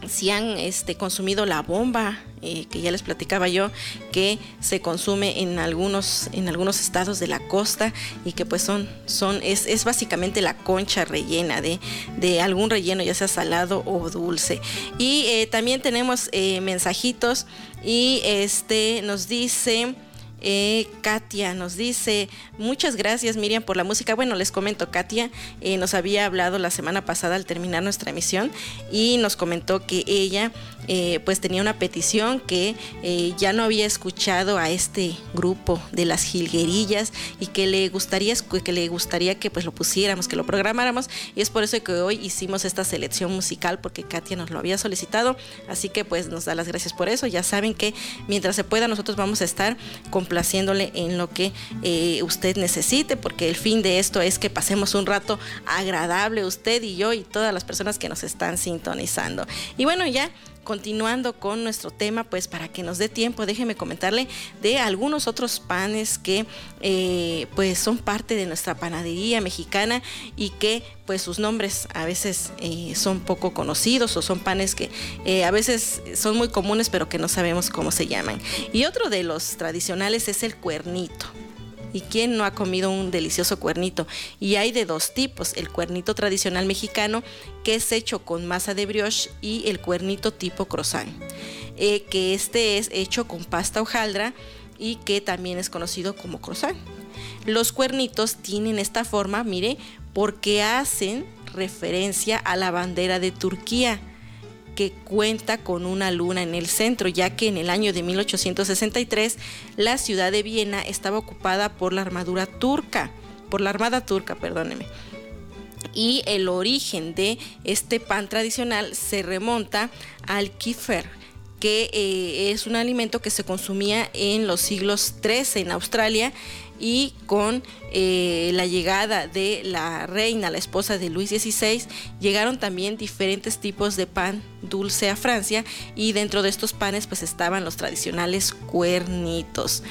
si han consumido la bomba, que ya les platicaba yo, que se consume en algunos estados de la costa y que pues es básicamente la concha rellena de algún relleno, ya sea salado o dulce. Y también tenemos mensajitos y nos dice... Katia nos dice: muchas gracias, Miriam, por la música. Bueno, les comento, Katia nos había hablado la semana pasada al terminar nuestra emisión y nos comentó que ella pues tenía una petición, que ya no había escuchado a este grupo de las Jilguerillas y que le gustaría que pues lo pusiéramos, que lo programáramos, y es por eso que hoy hicimos esta selección musical, porque Katia nos lo había solicitado. Así que pues nos da las gracias por eso. Ya saben que mientras se pueda nosotros vamos a estar complaciéndole en lo que usted necesite, porque el fin de esto es que pasemos un rato agradable, usted y yo y todas las personas que nos están sintonizando. Y bueno, ya continuando con nuestro tema, pues para que nos dé tiempo, déjeme comentarle de algunos otros panes que pues son parte de nuestra panadería mexicana y que pues sus nombres a veces son poco conocidos, o son panes que a veces son muy comunes pero que no sabemos cómo se llaman. Y otro de los tradicionales es el cuernito. ¿Y quién no ha comido un delicioso cuernito? Y hay de dos tipos: el cuernito tradicional mexicano, que es hecho con masa de brioche, y el cuernito tipo croissant, que es hecho con pasta hojaldra y que también es conocido como croissant. Los cuernitos tienen esta forma, mire, porque hacen referencia a la bandera de Turquía, que cuenta con una luna en el centro, ya que en el año de 1863 la ciudad de Viena estaba ocupada por la armada turca, perdóneme. Y el origen de este pan tradicional se remonta al kefir, que es un alimento que se consumía en los siglos XIII en Australia, y con la llegada de la reina, la esposa de Luis XVI, llegaron también diferentes tipos de pan dulce a Francia, y dentro de estos panes pues estaban los tradicionales cuernitos.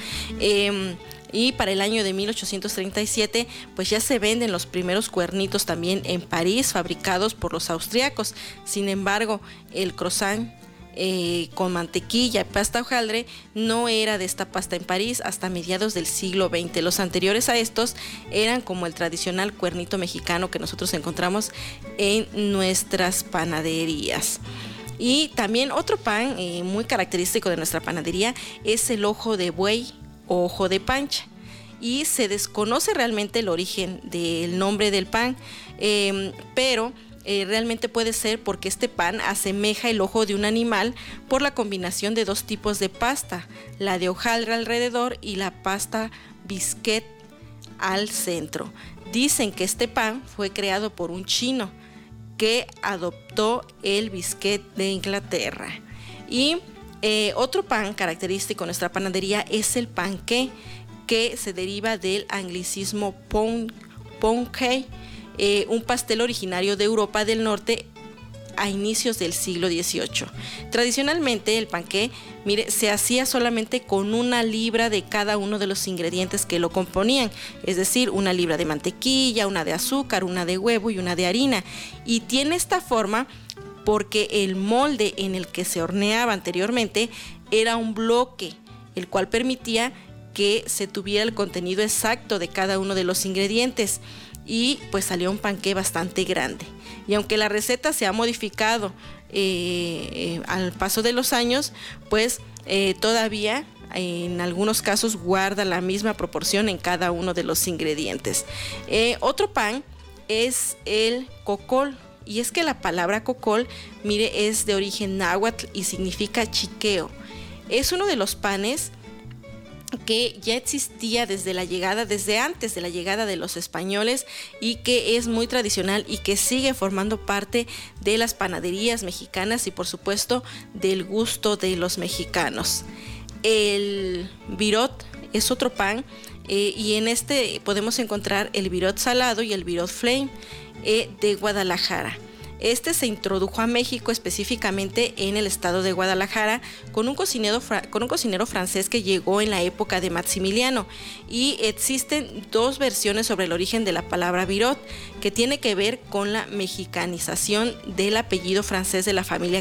Y para el año de 1837 pues ya se venden los primeros cuernitos también en París, fabricados por los austriacos. Sin embargo, el croissant con mantequilla y pasta hojaldre no era de esta pasta en París hasta mediados del siglo XX. Los anteriores a estos eran como el tradicional cuernito mexicano que nosotros encontramos en nuestras panaderías. Y también otro pan muy característico de nuestra panadería es el ojo de buey o ojo de pancha, y se desconoce realmente el origen del nombre del pan, pero realmente puede ser porque este pan asemeja el ojo de un animal por la combinación de dos tipos de pasta, la de hojaldre alrededor y la pasta biscuit al centro. Dicen que este pan fue creado por un chino que adoptó el biscuit de Inglaterra. Y otro pan característico de nuestra panadería es el panqué, que se deriva del anglicismo pound cake, un pastel originario de Europa del Norte a inicios del siglo XVIII. Tradicionalmente el panqué, mire, se hacía solamente con 1 libra de cada uno de los ingredientes que lo componían, es decir, 1 libra de mantequilla, 1 de azúcar, 1 de huevo y 1 de harina. Y tiene esta forma porque el molde en el que se horneaba anteriormente era un bloque, el cual permitía que se tuviera el contenido exacto de cada uno de los ingredientes, y pues salió un panqué bastante grande. Y aunque la receta se ha modificado al paso de los años, pues todavía en algunos casos guarda la misma proporción en cada uno de los ingredientes. Otro pan es el cocol, y es que la palabra cocol, mire, es de origen náhuatl y significa chiqueo. Es uno de los panes que ya existía desde antes de la llegada de los españoles, y que es muy tradicional y que sigue formando parte de las panaderías mexicanas y por supuesto del gusto de los mexicanos. El birot es otro pan, y en este podemos encontrar el birot salado y el birot flame de Guadalajara. Este se introdujo a México, específicamente en el estado de Guadalajara, con un cocinero francés que llegó en la época de Maximiliano, y existen 2 versiones sobre el origen de la palabra birot, que tiene que ver con la mexicanización del apellido francés de la familia